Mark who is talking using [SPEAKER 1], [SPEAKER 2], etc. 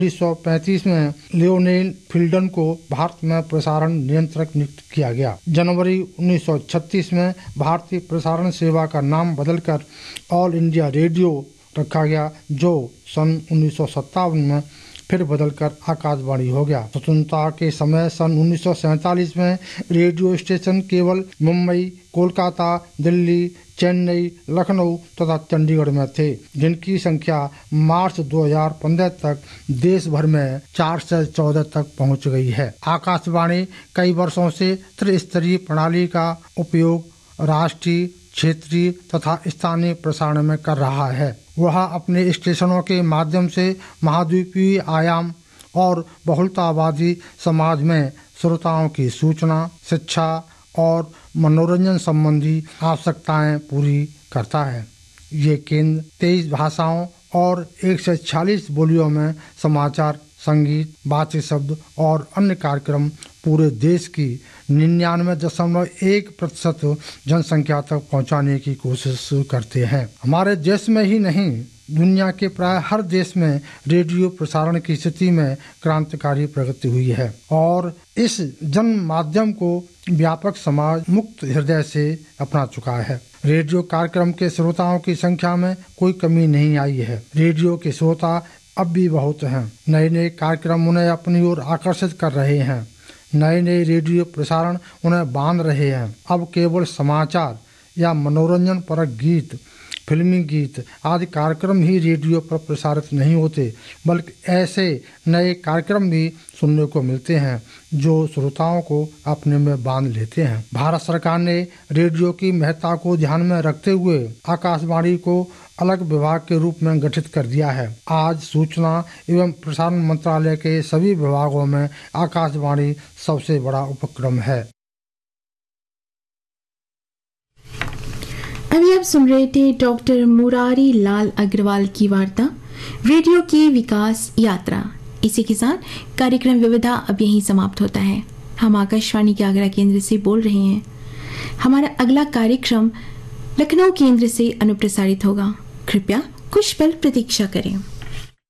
[SPEAKER 1] 1935 में लियोनेल फिल्डन को भारत में प्रसारण नियंत्रक नियुक्त किया गया। जनवरी 1936 में भारतीय प्रसारण सेवा का नाम बदलकर ऑल इंडिया रेडियो रखा गया, जो सन 1957 में फिर बदलकर आकाशवाणी हो गया। स्वतंत्रता के समय सन 1947 में रेडियो स्टेशन केवल मुंबई, कोलकाता, दिल्ली, चेन्नई, लखनऊ तथा चंडीगढ़ में थे, जिनकी संख्या मार्च 2015 तक देश भर में 414 तक पहुंच गई है। आकाशवाणी कई वर्षों से त्रिस्तरीय प्रणाली का उपयोग राष्ट्रीय, क्षेत्रीय तथा स्थानीय प्रसारण में कर रहा है। वह अपने स्टेशनों के माध्यम से महाद्वीपीय आयाम और बहुलतावादी समाज में श्रोताओं की सूचना, शिक्षा और मनोरंजन संबंधी आवश्यकताएं पूरी करता है। ये केंद्र 23 भाषाओं और 146 बोलियों में समाचार, संगीत, बातचीत शब्द और अन्य कार्यक्रम पूरे देश की 99.1% जनसंख्या तक पहुंचाने की कोशिश करते हैं। हमारे देश में ही नहीं, दुनिया के प्राय हर देश में रेडियो प्रसारण की स्थिति में क्रांतिकारी प्रगति हुई है और इस जन माध्यम को व्यापक समाज मुक्त हृदय से अपना चुका है। रेडियो कार्यक्रम के श्रोताओं की संख्या में कोई कमी नहीं आई है। रेडियो के श्रोता अब भी बहुत हैं। नए नए कार्यक्रम उन्हें अपनी ओर आकर्षित कर रहे हैं। नए नए रेडियो प्रसारण उन्हें बांध रहे हैं। अब केवल समाचार या मनोरंजन परक गीत, फिल्मी गीत आदि कार्यक्रम ही रेडियो पर प्रसारित नहीं होते, बल्कि ऐसे नए कार्यक्रम भी सुनने को मिलते हैं जो श्रोताओं को अपने में बांध लेते हैं। भारत सरकार ने रेडियो की महत्ता को ध्यान में रखते हुए आकाशवाणी को अलग विभाग के रूप में गठित कर दिया है। आज सूचना एवं प्रसारण मंत्रालय के सभी विभागों में आकाशवाणी सबसे बड़ा उपक्रम है।
[SPEAKER 2] अभी आप सुन रहे थे डॉक्टर मुरारी लाल अग्रवाल की वार्ता रेडियो की विकास यात्रा। इसी के साथ कार्यक्रम विविधा अब यहीं समाप्त होता है। हम आकाशवाणी के आगरा केंद्र से बोल रहे हैं। हमारा अगला कार्यक्रम लखनऊ केंद्र से अनुप्रसारित होगा। कृपया कुछ पल प्रतीक्षा करें।